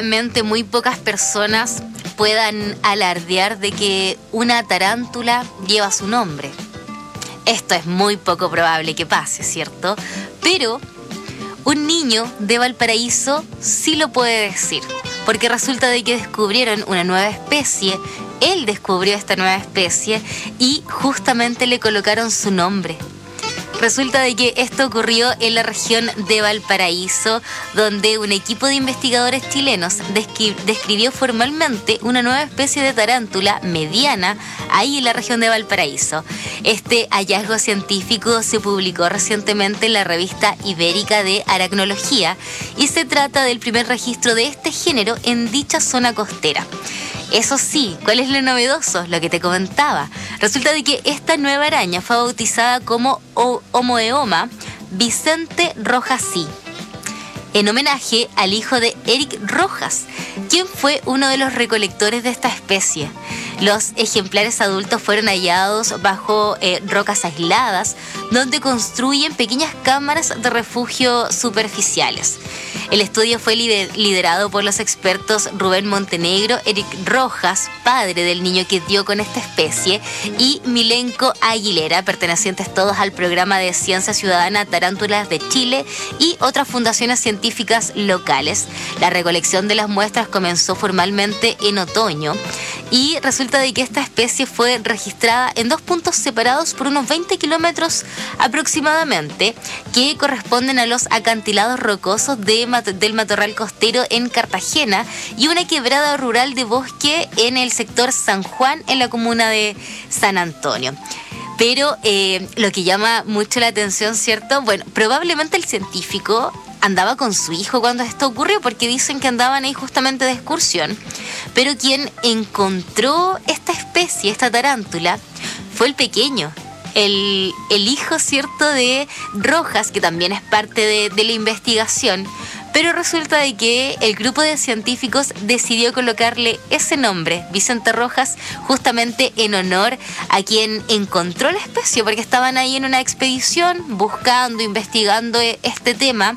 probablemente muy pocas personas puedan alardear de que una tarántula lleva su nombre. Esto es muy poco probable que pase, ¿cierto? Pero un niño de Valparaíso sí lo puede decir, porque resulta de que descubrieron una nueva especie. Él descubrió esta nueva especie y justamente le colocaron su nombre. Resulta de que esto ocurrió en la región de Valparaíso, donde un equipo de investigadores chilenos describió formalmente una nueva especie de tarántula mediana ahí en la región de Valparaíso. Este hallazgo científico se publicó recientemente en la revista Ibérica de Aracnología y se trata del primer registro de este género en dicha zona costera. Eso sí, ¿cuál es lo novedoso? Lo que te comentaba. Resulta de que esta nueva araña fue bautizada como Homoeoma Vicente Rojasí, en homenaje al hijo de Eric Rojas, quien fue uno de los recolectores de esta especie. Los ejemplares adultos fueron hallados bajo rocas aisladas, donde construyen pequeñas cámaras de refugio superficiales. El estudio fue liderado por los expertos Rubén Montenegro, Eric Rojas, padre del niño que dio con esta especie, y Milenko Aguilera, pertenecientes todos al programa de Ciencia Ciudadana Tarántulas de Chile y otras fundaciones científicas locales. La recolección de las muestras comenzó formalmente en otoño y resulta de que esta especie fue registrada en 2 puntos separados por unos 20 kilómetros aproximadamente, que corresponden a los acantilados rocosos del matorral costero en Cartagena y una quebrada rural de bosque en el sector San Juan, en la comuna de San Antonio. Pero lo que llama mucho la atención, ¿cierto? Bueno, probablemente el científico andaba con su hijo cuando esto ocurrió, porque dicen que andaban ahí justamente de excursión, pero quien encontró esta especie, esta tarántula, fue el pequeño, el hijo, ¿cierto?, de Rojas, que también es parte de la investigación. Pero resulta de que el grupo de científicos decidió colocarle ese nombre, Vicente Rojas, justamente en honor a quien encontró la especie, porque estaban ahí en una expedición buscando, investigando este tema.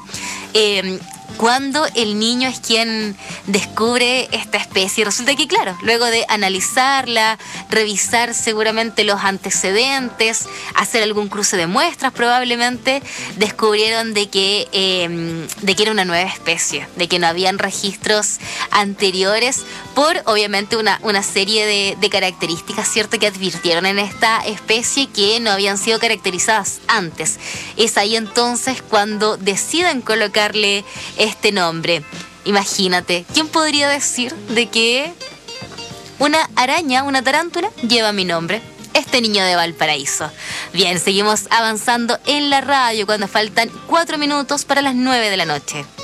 Cuando el niño es quien descubre esta especie, resulta que, claro, luego de analizarla, revisar seguramente los antecedentes, hacer algún cruce de muestras, probablemente descubrieron de que era una nueva especie, de que no habían registros anteriores por, obviamente, una serie de características, ¿cierto?, que advirtieron en esta especie que no habían sido caracterizadas antes. Es ahí entonces cuando deciden colocarle este nombre. Imagínate, ¿quién podría decir de que una araña, una tarántula, lleva mi nombre? Este niño de Valparaíso. Bien, seguimos avanzando en la radio cuando faltan 4 minutos para las 9 de la noche.